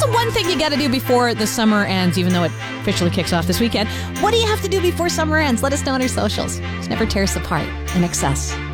the one thing you got to do before the summer ends, even though it officially kicks off this weekend? What do you have to do before summer ends? Let us know on our socials. Just never tear us apart in excess.